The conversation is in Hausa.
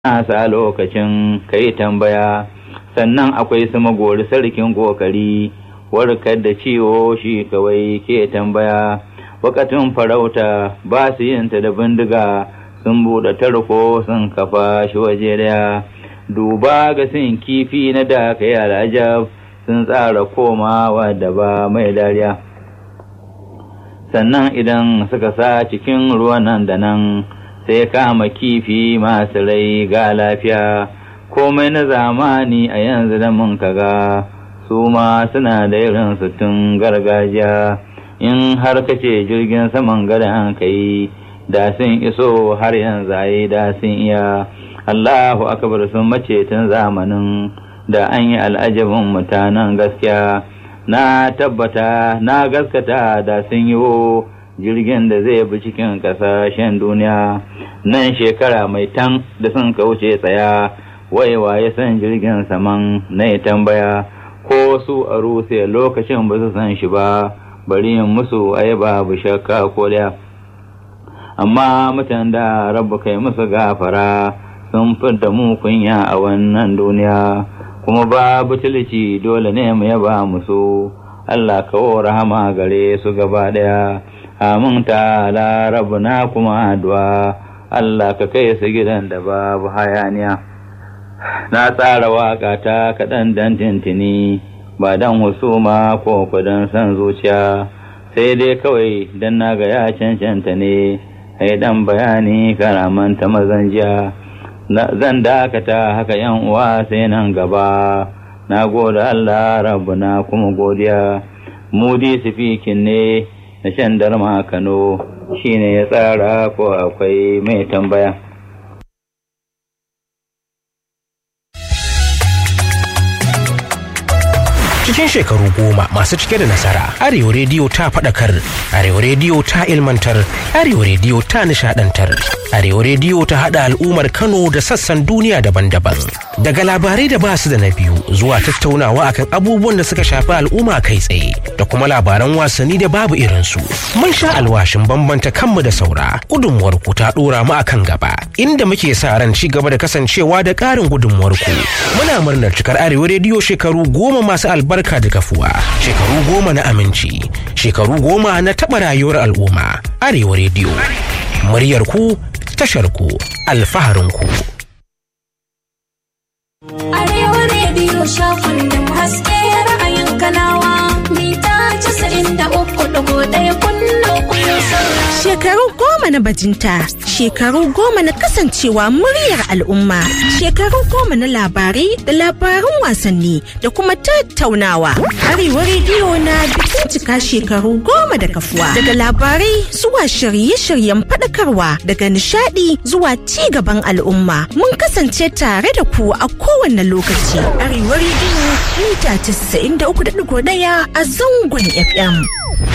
sa lokacin kai tambaya. Sannan akwai su magori sarkin kokari, warkar da ciwo shi kawai ke tambaya. Wakatun farauta ba su yin ta da bindiga, sun buɗe tarko sun kafa shi waje daya. Duba ga sun kifi na da kai al'ajab, sun tsara komawa da ba mai dariya. Sannan idan suka sa cikin ruwan nan da nan, sai kama kifi masu rai ga lafiya. Komai na zamani a yanzu da mun kaga, su ma suna da irin su tun gargajiya. In har kace jirgin saman gadan kai, da sun iso har yanzu ai da sun iya. Allahu akbar, sun mace tun zamanin da an yi al'ajabin mutanen gaskiya. Na tabbata na gaskata da sun yi jirgin da zai bi cikin ƙasashen duniya. Nan shekara mai tan da sun kauce tsaya, waiwa ya san jirgin saman na tambaya. Ko su a Rusiya lokacin ba su san shi ba, bari yin musu ai babu shakka ko da. Amma mutan da rabu kai musu gafara, sun fidda mu kunya a wannan duniya. Kuma babu tilci dole ne mu yaba musu, Allah kawo rahama gare su gaba daya. Amin ta'ala rabbuna kuma addu'a, Allah ka kai su gidan da babu hayaniya. Na tsara waka ta kaɗan dan tintini, ba dan husuma ko kudan san zuciya, sai dai kawai dan na ga ya cancanta ne, ai dan bayani karamanta mazanjiya. Zan dakata haka yan uwa sai nan gaba, na gode Allah rabbuna kuma godiya. Mudi sifikin ne na Shandarma Kano, shine ya tsara ko akwai mai tambaya. Cikin shekaru 10 masu cike da nasara, Arewa Rediyo ta faɗakar, Arewa Rediyo ta ilmantar, Arewa Rediyo ta nishaɗantar, Arewa Rediyo ta haɗa al'ummar Kano da sassan duniya daban-daban. Daga labarai da ba su da na biyu zuwa tattaunawa akan abubuwan da suka shafi al'umma kai tsaye da kuma labaran wasanni da babu irinsu. Mun sha alwashin bambanta kanmu da saura, gudunmuwar ku ta ɗora mu akan gaba, inda muke sa ran ci gaba da kasancewa da ƙarin gudunmuwar ku. Muna murnar cikar Arewa Rediyo shekaru 10 masu albarka da kafuwa, shekaru 10 na aminci, shekaru 10 na taɓa rayuwar al'umma. Arewa Rediyo, muryar ku, tashar ku, alfaharin ku. Arewa Rediyo shafin haske ra'ayin kanawa, mita 93.1 kullum saurara. Shekaru 10 na bajinta, shekaru 10 na kasancewa muryar al'umma, shekaru 10 na labarai da labarun wasanni da kuma tattaunawa. Arewa Rediyo na bikin cika shekaru 10 da kafuwa. Daga labarai zuwa shirye-shiryen faɗakarwa, daga nishadi zuwa ci gaban al'umma. Mun kasance tare da ku a kowane lokaci. Arewa Rediyo mita 93.1 a zangon FM.